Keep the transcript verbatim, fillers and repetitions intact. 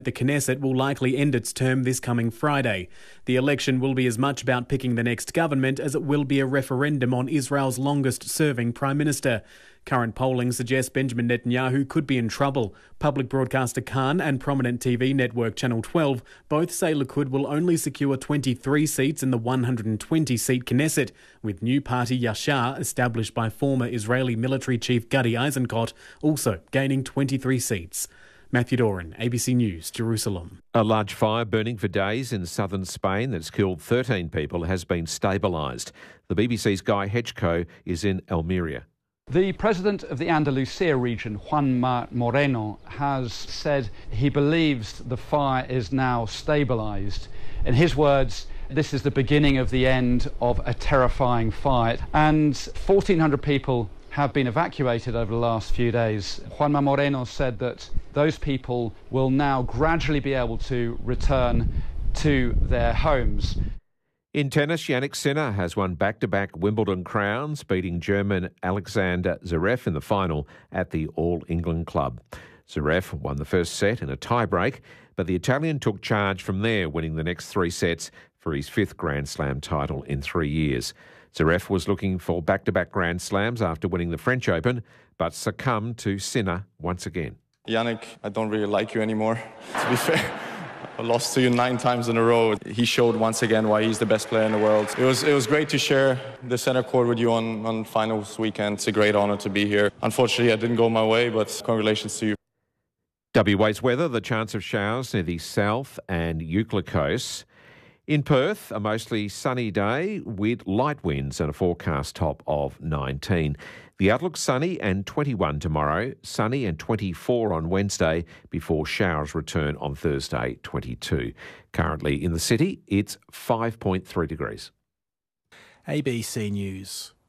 The Knesset will likely end its term this coming Friday. The election will be as much about picking the next government as it will be a referendum on Israel's longest-serving Prime Minister. Current polling suggests Benjamin Netanyahu could be in trouble. Public broadcaster Khan and prominent T V network Channel twelve both say Likud will only secure twenty-three seats in the one hundred twenty seat Knesset, with new party Yashar, established by former Israeli military chief Gadi Eisenkot, also gaining twenty-three seats. Matthew Doran, A B C News, Jerusalem. A large fire burning for days in southern Spain that's killed thirteen people has been stabilised. The B B C's Guy Hedgecoe is in Almeria. The president of the Andalusia region, Juanma Moreno, has said he believes the fire is now stabilised. In his words, this is the beginning of the end of a terrifying fire. And fourteen hundred people have been evacuated over the last few days. Juanma Moreno said that those people will now gradually be able to return to their homes. In tennis, Jannik Sinner has won back-to-back Wimbledon crowns, beating German Alexander Zverev in the final at the All England Club. Zverev won the first set in a tie-break, but the Italian took charge from there, winning the next three sets for his fifth Grand Slam title in three years. Zverev was looking for back-to-back Grand Slams after winning the French Open, but succumbed to Sinner once again. Jannik, I don't really like you anymore, to be fair. I lost to you nine times in a row. He showed once again why he's the best player in the world. It was it was great to share the center court with you on, on finals weekend. It's a great honour to be here. Unfortunately, I didn't go my way, but congratulations to you. W A's weather, the chance of showers near the south and Euclid coasts. In Perth, a mostly sunny day with light winds and a forecast top of nineteen. The outlook sunny and twenty-one tomorrow, sunny and twenty-four on Wednesday before showers return on Thursday, twenty-two. Currently in the city, it's five point three degrees. A B C News.